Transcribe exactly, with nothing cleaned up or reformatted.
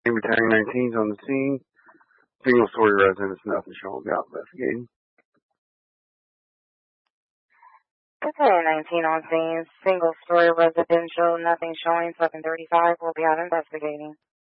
Battalion nineteen's on the scene. Single story residence, nothing showing about investigating. Battalion nineteen on scene. Single story residential, nothing showing. seven thirty-five will be out investigating.